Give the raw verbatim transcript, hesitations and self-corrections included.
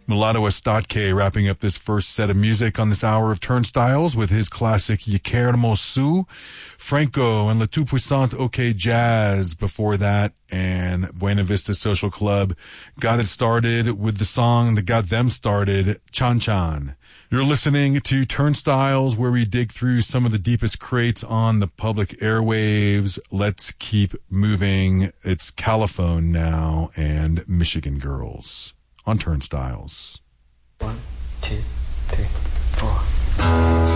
Mulatto Estatke wrapping up this first set of music on this hour of Turnstiles with his classic Yikermo Su. Franco and Le Tout Puissant OK Jazz before that, and Buena Vista Social Club got it started with the song that got them started, Chan Chan. You're listening to Turnstiles, where we dig through some of the deepest crates on the public airwaves. Let's keep moving. It's Caliphone now and Michigan Girls on Turnstiles. One, two, three, four.